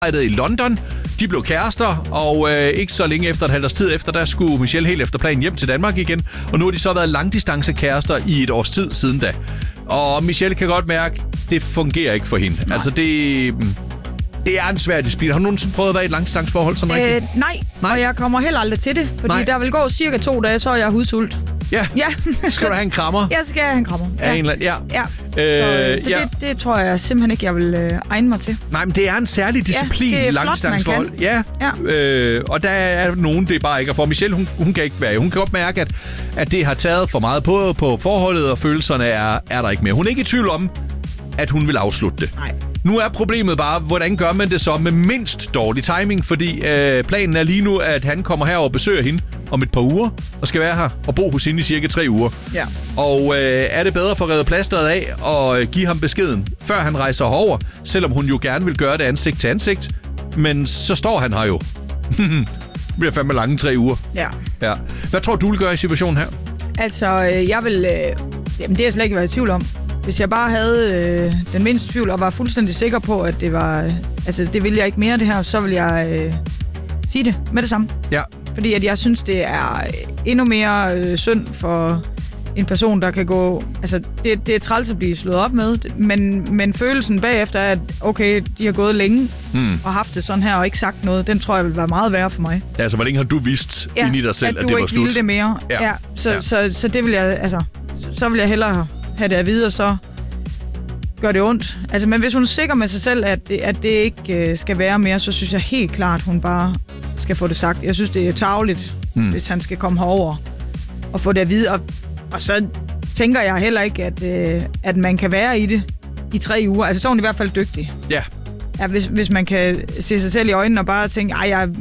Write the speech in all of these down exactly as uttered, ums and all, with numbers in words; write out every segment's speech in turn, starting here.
i London. De blev kærester, og øh, ikke så længe efter et halvt års tid efter, der skulle Michelle helt efter planen hjem til Danmark igen. Og nu har de så været langdistancekærester i et års tid siden da. Og Michelle kan godt mærke, det fungerer ikke for hende. Nej. Altså, det... Det er en svær disciplin. Har du nogensinde prøvet at være i et langdistanceforhold sådan øh, rigtigt? Nej, nej, og jeg kommer heller aldrig til det. Fordi nej. Der vil gå cirka to dage, så er jeg hudsult. Ja. ja. Skal du have en krammer? Jeg skal have en krammer. Ja. En eller anden, ja. ja. Øh, så så ja. det, det tror jeg simpelthen ikke, jeg vil øh, egne mig til. Nej, men det er en særlig disciplin ja, i langdistanceforhold. Ja, ja. Øh, og der er nogen, det er bare ikke at få. Michelle, hun, hun kan ikke være. Hun kan godt mærke, at, at det har taget for meget på, på forholdet, og følelserne er, er der ikke mere. Hun er ikke i tvivl om, at hun vil afslutte det. Nej. Nu er problemet bare, hvordan gør man det så med mindst dårlig timing? Fordi øh, planen er lige nu, at han kommer her og besøger hende om et par uger, og skal være her og bo hos hende i cirka tre uger. Ja. Og øh, er det bedre for at redde plasteret af og give ham beskeden, før han rejser herover, selvom hun jo gerne vil gøre det ansigt til ansigt. Men så står han her jo. Det bliver fandme lange tre uger. Ja. ja. Hvad tror du, vil gøre i situationen her? Altså, øh, jeg vil... Øh, jamen, det er jeg slet ikke været i tvivl om. Hvis jeg bare havde øh, den mindste tvivl og var fuldstændig sikker på, at det var... Øh, altså, det vil jeg ikke mere, det her, så vil jeg øh, sige det med det samme. Ja. Fordi at jeg synes, det er endnu mere øh, synd for en person, der kan gå... Altså, det, det er træls at blive slået op med, men, men følelsen bagefter er, at okay, de har gået længe hmm. og haft det sådan her og ikke sagt noget, den tror jeg vil være meget værre for mig. Ja, altså, hvor længe har du vidst ja, inde i dig selv, at, at det var slut? Ja, at du ikke ville det mere. Ja. Ja, så, ja. Så, så, så det vil jeg... Altså, så vil jeg hellere have det at vide, og så gør det ondt. Altså, men hvis hun er sikker med sig selv, at det, at det ikke øh, skal være mere, så synes jeg helt klart, at hun bare skal få det sagt. Jeg synes, det er tarveligt, hmm. hvis han skal komme herover og få det at vide. Og, og så tænker jeg heller ikke, at, øh, at man kan være i det i tre uger. Altså, så er hun i hvert fald dygtig. Ja. Ja, hvis, hvis man kan se sig selv i øjnene og bare tænke, ej, jeg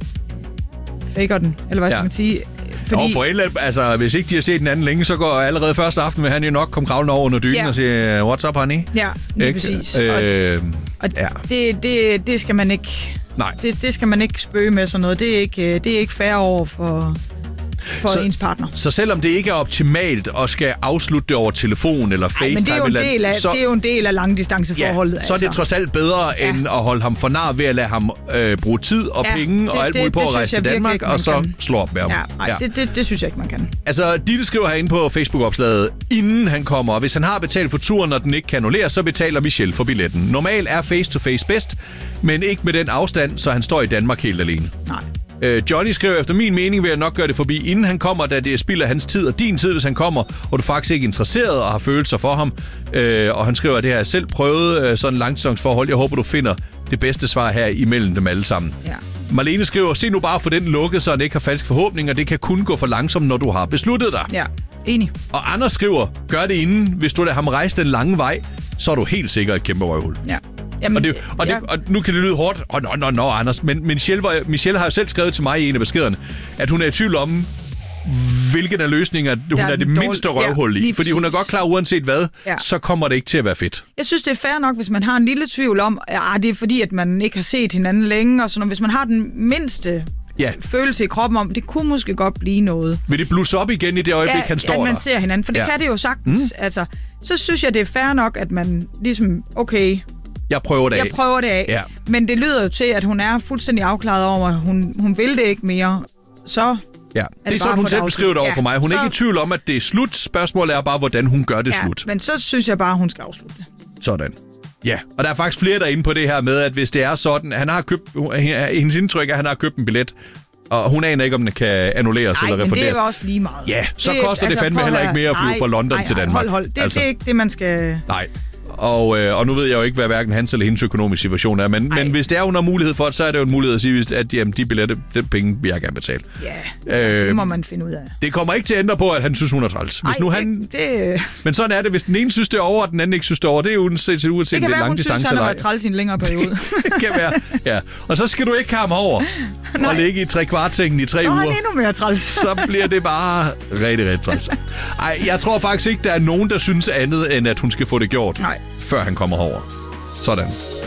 faker den, eller hvad ja. skal man sige. Fordi... Og for et eller andet, altså, hvis ikke de har set den anden længe, så går allerede første aften, vil han jo nok komme kravlende over under dynen ja. og sige, what's up, honey? Ja, lige præcis. Øh, og ja. det, det, det skal man ikke... Nej. Det, det skal man ikke spøge med sådan noget. Det er ikke, det er ikke fair over for... for så, ens partner. Så selvom det ikke er optimalt at skal afslutte det over telefon eller FaceTime... Ej, men det er jo en del af, så, det er jo en del af langdistanceforholdet. Ja, så er det altså. trods alt bedre, ja. end at holde ham for nar ved at lade ham øh, bruge tid og ja, penge det, og alt muligt på at rejse til Danmark, ikke, og så kan. slå op med ham. Ja, nej, ja. Det, det, det synes jeg ikke, man kan. Altså, Ditte skriver herinde på Facebook-opslaget, inden han kommer, og hvis han har betalt for turen, og den ikke kan annulleres, så betaler Michelle for billetten. Normalt er face-to-face bedst, men ikke med den afstand, så han står i Danmark helt alene. Nej. Johnny skriver, efter min mening vil jeg nok gøre det forbi, inden han kommer, da det er spild af hans tid og din tid, hvis han kommer, og du faktisk ikke er interesseret og har følelser for ham. Øh, og han skriver, at det har jeg selv prøvet, øh, sådan en langdistanceforhold. Jeg håber, du finder det bedste svar her imellem dem alle sammen. Ja. Marlene skriver, se nu bare for den lukket, så han ikke har falske forhåbninger. Det kan kun gå for langsomt, når du har besluttet dig. Ja, enig. Og Anders skriver, gør det inden, hvis du lader ham rejse den lange vej, så er du helt sikkert et kæmpe røvhul. Ja. Jamen, og, det, og, det, ja. og nu kan det lyde hårdt. Åh, oh, nå, nå, nå, Anders. Men Michelle, Michelle har jo selv skrevet til mig i en af beskederne, at hun er i tvivl om, hvilken af løsninger hun er, er det dårlig... mindste røvhul i. Ja, fordi hun er godt klar, uanset hvad, ja. så kommer det ikke til at være fedt. Jeg synes, det er fair nok, hvis man har en lille tvivl om, at ja, det er fordi, at man ikke har set hinanden længe. Og sådan, hvis man har den mindste ja. følelse i kroppen om, det kunne måske godt blive noget. Vil det blusse op igen i det øjeblik, ja, han står der? Ja, man ser hinanden, for det ja. kan det jo sagtens. Mm. Altså, så synes jeg, det er fair nok, at man ligesom, okay... Jeg prøver det af. Jeg prøver det af. Ja. Men det lyder jo til, at hun er fuldstændig afklaret over, at hun, hun vil det ikke mere. Så ja. Det er, det er sådan, hun selv beskriver det over ja. for mig. Hun så... er ikke i tvivl om, at det er slut. Spørgsmålet er bare, hvordan hun gør det ja, slut. Men så synes jeg bare, hun skal afslutte det. Sådan. Ja, og der er faktisk flere, der er inde på det her med, at hvis det er sådan, han har købt, hendes indtryk er, at han har købt en billet, og hun aner ikke, om den kan annulleres Ej, eller refunderes. Nej, men det er jo også lige meget. Ja, så det, koster altså, det fandme heller ikke mere at flyve ej, fra London ej, til Danmark. Hold, hold. Det, altså. det er ikke det, man skal... Nej. Og, øh, og nu ved jeg jo ikke, hvad hverken hans eller hendes økonomiske situation er, men, men hvis det er, hun har mulighed for det, så er det jo en mulighed at sige, at jamen, de billetter, den penge vil jeg gerne betale. Ja, øh, det må man finde ud af. Det kommer ikke til at ændre på, at han synes, hun er træls. Hvis Ej, nu det, han... det... Men sådan er det, hvis den ene synes det er over, og den anden ikke synes det er over. Det er jo uanset, uanset det, det er lang distance. Det kan være, hun synes, han har været træls i en længere periode. Det kan være, ja. Og så skal du ikke have ham over og ligge i tre kvartsengen i tre så uger. Så er han endnu mere træls. Så bliver det bare rigtig, rigtig træls. Ej, jeg tror faktisk ikke, der er nogen, der synes andet, end at hun skal få det gjort, Nej. før han kommer over. Sådan.